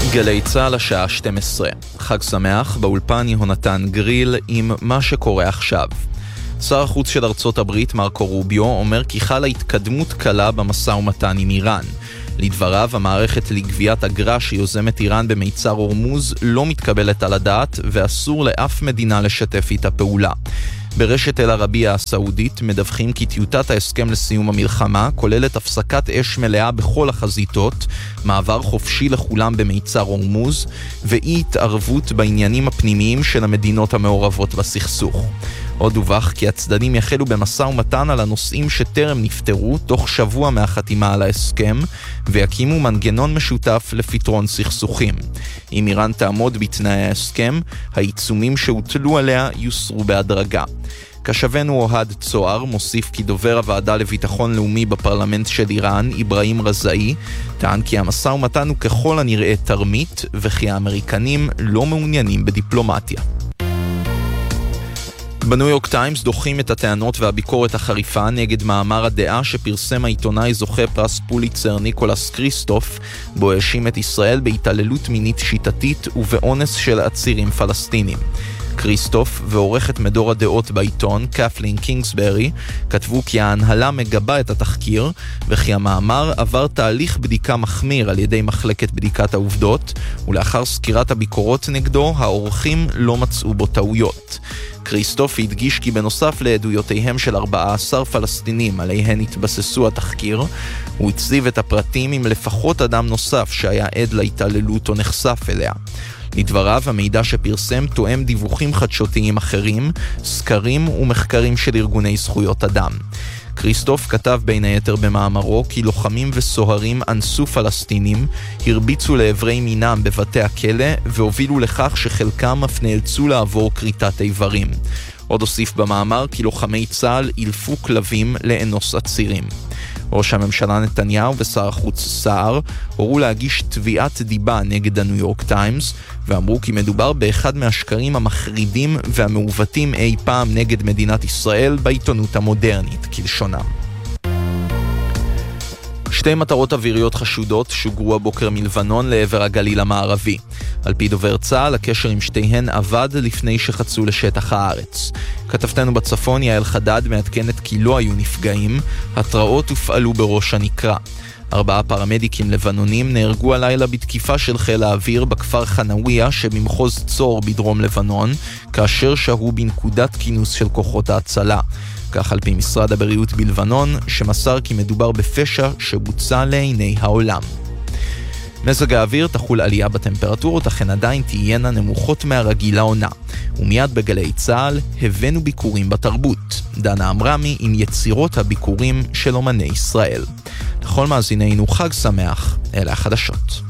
גלי צהל השעה 12. חג שמח, באולפן יהונתן גריל עם מה שקורה עכשיו. שר החוץ של ארצות הברית מרקו רוביו אומר כי חלה התקדמות קלה במשא ומתן עם איראן. לדבריו, המערכת לגביית אגרה שיוזמת איראן במיצר הורמוז לא מתקבלת על הדעת ואסור לאף מדינה לשתף איתה פעולה. ברשת אל-ערבייה הסעודית מדווחים כי טיוטת ההסכם לסיום המלחמה כוללת הפסקת אש מלאה בכל החזיתות, מעבר חופשי לכולם במיצר הורמוז ואי התערבות בעניינים הפנימיים של המדינות המעורבות בסכסוך. עוד דווח כי הצדדים יחלו במשא ומתן על הנושאים שטרם נפתרו תוך שבוע מהחתימה על ההסכם ויקימו מנגנון משותף לפתרון סכסוכים. אם איראן תעמוד בתנאי ההסכם, העיצומים שהוטלו עליה יוסרו בהדרגה. כשבנו אוהד צוער מוסיף כי דובר הוועדה לביטחון לאומי בפרלמנט של איראן, איברהים רזאי, טען כי המשא ומתן הוא ככל הנראה תרמית וכי האמריקנים לא מעוניינים בדיפלומטיה. בניו יורק טיימס דוחים את הטענות והביקורת החריפה נגד מאמר הדעה שפרסם העיתונאי זוכה פרס פוליצר ניקולס קריסטוף, בו האשים את ישראל בהתעללות מינית שיטתית ובאונס של עצירים פלסטינים. קריסטוף ועורכת מדור הדעות בעיתון, קפלין קינגסברי, כתבו כי ההנהלה מגבה את התחקיר וכי המאמר עבר תהליך בדיקה מחמיר על ידי מחלקת בדיקת העובדות, ולאחר סקירת הביקורות נגדו, העורכים לא מצאו בו טעויות. קריסטוף הדגיש כי בנוסף לעדויותיהם של 14 פלסטינים עליהן התבססו התחקיר, הוא הציב את הפרטים עם לפחות אדם נוסף שהיה עד להתעללות או נחשף אליה. לדבריו, המידע שפרסם תואם דיווחים חדשותיים אחרים, סקרים ומחקרים של ארגוני זכויות אדם. קריסטוף כתב בין היתר במאמרו כי לוחמים וסוהרים אנסו פלסטינים, הרביצו לעברי מינם בבתי הכלא והובילו לכך שחלקם אף נאלצו לעבור כריתת איברים. עוד הוסיף במאמר כי לוחמי צה"ל אילפו כלבים לאנוס עצירים. ראש הממשלה נתניהו ושר החוץ סער הורו להגיש תביעת דיבה נגד הניו יורק טיימס ואמרו כי מדובר באחד מהשקרים המחרידים והמעוותים אי פעם נגד מדינת ישראל בעיתונות המודרנית כלשונם. שתי מטרות אוויריות חשודות שוגרו הבוקר מלבנון לעבר הגליל המערבי. על פי דובר צה"ל, הקשר עם שתיהן עבד לפני שחצו לשטח הארץ. כתבתנו בצפון יעל חדד מעדכנת כי לא היו נפגעים, התראות הופעלו בראש הנקרה. 4 פרמדיקים לבנונים נהרגו הלילה בתקיפה של חיל האוויר בכפר חנאוויה שבמחוז צור בדרום לבנון, כאשר שהו בנקודת כינוס של כוחות ההצלה. כך על פי משרד הבריאות בלבנון, שמסר כי מדובר בפשע שבוצע לעיני העולם. מזג האוויר תחול עלייה בטמפרטורות, אכן עדיין תהיינה נמוכות מהרגיל לעונה. ומיד בגלי צהל הבאנו ביקורים בתרבות. דנה אמרמי עם יצירות הביקורים של אומני ישראל. לכל מאזינינו חג שמח, אלה החדשות.